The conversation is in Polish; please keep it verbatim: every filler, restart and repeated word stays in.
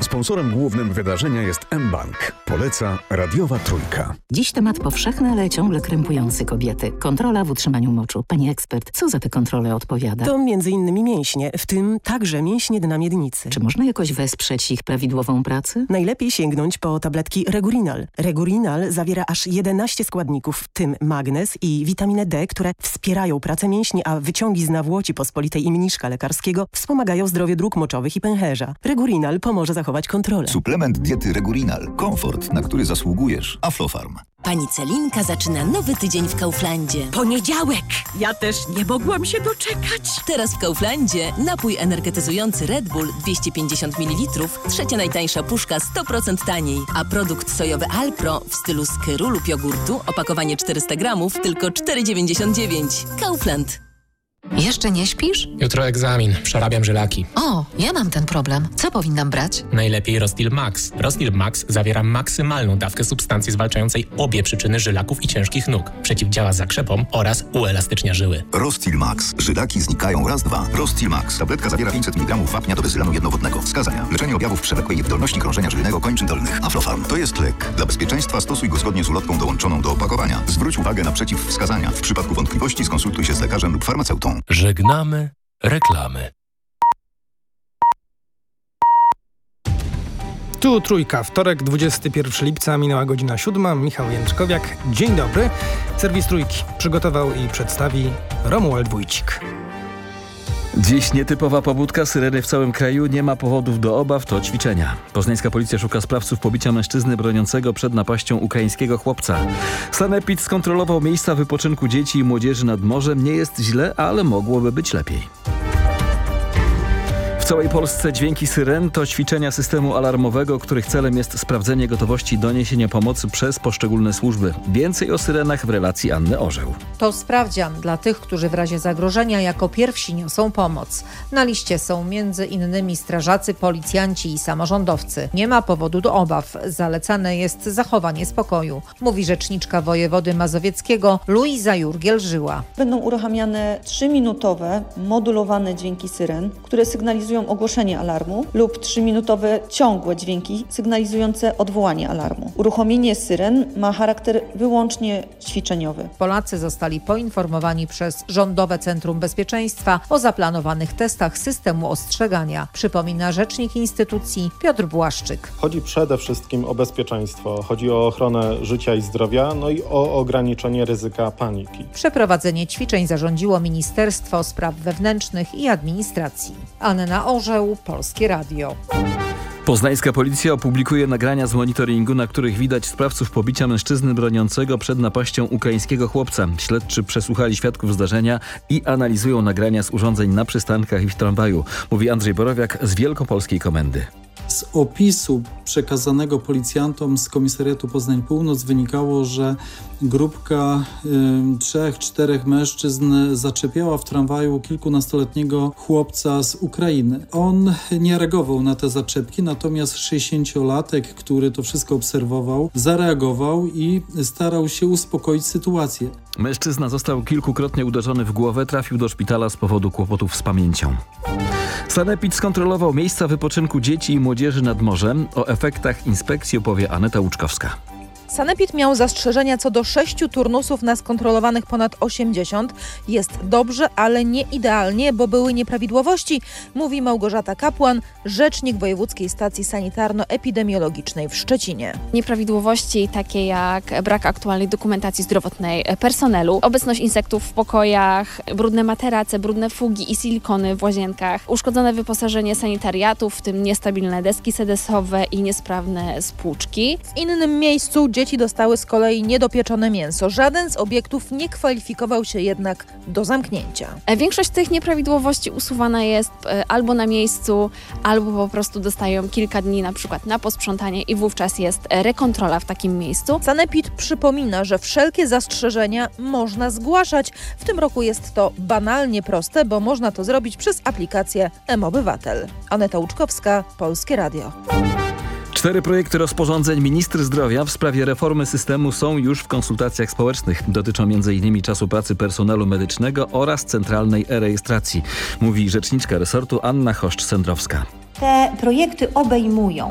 Sponsorem głównym wydarzenia jest mBank. Poleca Radiowa Trójka. Dziś temat powszechny, ale ciągle krępujący kobiety. Kontrola w utrzymaniu moczu. Pani ekspert, co za te kontrole odpowiada? To między innymi mięśnie, w tym także mięśnie dna miednicy. Czy można jakoś wesprzeć ich prawidłową pracę? Najlepiej sięgnąć po tabletki Regurinal. Regurinal zawiera aż jedenaście składników, w tym magnez i witaminę D, które wspierają pracę mięśni, a wyciągi z nawłoci pospolitej i mniszka lekarskiego wspomagają zdrowie dróg moczowych i pęcherza. Regurinal pomoże zachować kontrolę. Suplement diety Regurinal. Komfort, na który zasługujesz. Aflofarm. Pani Celinka zaczyna nowy tydzień w Kauflandzie. Poniedziałek! Ja też nie mogłam się doczekać. Teraz w Kauflandzie napój energetyzujący Red Bull dwieście pięćdziesiąt mililitrów, trzecia najtańsza puszka sto procent taniej. A produkt sojowy Alpro w stylu skyru lub jogurtu, opakowanie czterysta gramów, tylko cztery dziewięćdziesiąt dziewięć. Kaufland. Jeszcze nie śpisz? Jutro egzamin, przerabiam żylaki. O, ja mam ten problem. Co powinnam brać? Najlepiej Rostil Max. Rostil Max zawiera maksymalną dawkę substancji zwalczającej obie przyczyny żylaków i ciężkich nóg. Przeciwdziała zakrzepom oraz uelastycznia żyły. Rostil Max. Żylaki znikają raz, dwa. Rostil Max. Tabletka zawiera pięćset miligramów wapnia do bezylanu jednowodnego. Wskazania: leczenie objawów przewlekłej niewydolności krążenia żylnego kończyn dolnych. Aflofarm. To jest lek. Dla bezpieczeństwa stosuj go zgodnie z ulotką dołączoną do opakowania. Zwróć uwagę na przeciwwskazania. W przypadku wątpliwości skonsultuj się z lekarzem lub farmaceutą. Żegnamy reklamy. Tu Trójka, wtorek, dwudziestego pierwszego lipca, minęła godzina siódma. Michał Jędrzkowiak, dzień dobry. Serwis Trójki przygotował i przedstawi Romuald Wójcik. Dziś nietypowa pobudka, syreny w całym kraju, nie ma powodów do obaw, to ćwiczenia. Poznańska policja szuka sprawców pobicia mężczyzny broniącego przed napaścią ukraińskiego chłopca. Sanepid skontrolował miejsca wypoczynku dzieci i młodzieży nad morzem. Nie jest źle, ale mogłoby być lepiej. W całej Polsce dźwięki syren to ćwiczenia systemu alarmowego, których celem jest sprawdzenie gotowości doniesienia pomocy przez poszczególne służby. Więcej o syrenach w relacji Anny Orzeł. To sprawdzian dla tych, którzy w razie zagrożenia jako pierwsi niosą pomoc. Na liście są między innymi strażacy, policjanci i samorządowcy. Nie ma powodu do obaw. Zalecane jest zachowanie spokoju, mówi rzeczniczka wojewody mazowieckiego Luiza Jurgiel-Żyła. Będą uruchamiane trzyminutowe, modulowane dźwięki syren, które sygnalizują ogłoszenie alarmu, lub trzyminutowe ciągłe dźwięki sygnalizujące odwołanie alarmu. Uruchomienie syren ma charakter wyłącznie ćwiczeniowy. Polacy zostali poinformowani przez Rządowe Centrum Bezpieczeństwa o zaplanowanych testach systemu ostrzegania, przypomina rzecznik instytucji Piotr Błaszczyk. Chodzi przede wszystkim o bezpieczeństwo, chodzi o ochronę życia i zdrowia, no i o ograniczenie ryzyka paniki. Przeprowadzenie ćwiczeń zarządziło Ministerstwo Spraw Wewnętrznych i Administracji. Anna Orzeł, Polskie Radio. Poznańska policja opublikuje nagrania z monitoringu, na których widać sprawców pobicia mężczyzny broniącego przed napaścią ukraińskiego chłopca. Śledczy przesłuchali świadków zdarzenia i analizują nagrania z urządzeń na przystankach i w tramwaju, mówi Andrzej Borowiak z Wielkopolskiej Komendy. Z opisu przekazanego policjantom z Komisariatu Poznań Północ wynikało, że grupka y, trzech, czterech mężczyzn zaczepiała w tramwaju kilkunastoletniego chłopca z Ukrainy. On nie reagował na te zaczepki, natomiast sześćdziesięciolatek, który to wszystko obserwował, zareagował i starał się uspokoić sytuację. Mężczyzna został kilkukrotnie uderzony w głowę, trafił do szpitala z powodu kłopotów z pamięcią. Sanepid skontrolował miejsca wypoczynku dzieci i młodzieży nad morzem. O efektach inspekcji opowie Aneta Łuczkowska. Sanepid miał zastrzeżenia co do sześciu turnusów na skontrolowanych ponad osiemdziesiąt. Jest dobrze, ale nie idealnie, bo były nieprawidłowości, mówi Małgorzata Kapłan, rzecznik Wojewódzkiej Stacji Sanitarno-Epidemiologicznej w Szczecinie. Nieprawidłowości takie jak brak aktualnej dokumentacji zdrowotnej personelu, obecność insektów w pokojach, brudne materace, brudne fugi i silikony w łazienkach, uszkodzone wyposażenie sanitariatów, w tym niestabilne deski sedesowe i niesprawne spłuczki. W innym miejscu dzieci dostały z kolei niedopieczone mięso. Żaden z obiektów nie kwalifikował się jednak do zamknięcia. Większość tych nieprawidłowości usuwana jest albo na miejscu, albo po prostu dostają kilka dni na przykład na posprzątanie i wówczas jest rekontrola w takim miejscu. Sanepid przypomina, że wszelkie zastrzeżenia można zgłaszać. W tym roku jest to banalnie proste, bo można to zrobić przez aplikację mObywatel. Aneta Łuczkowska, Polskie Radio. Cztery projekty rozporządzeń ministry zdrowia w sprawie reformy systemu są już w konsultacjach społecznych. Dotyczą między innymi czasu pracy personelu medycznego oraz centralnej e-rejestracji, mówi rzeczniczka resortu Anna Choszcz-Sędrowska. Te projekty obejmują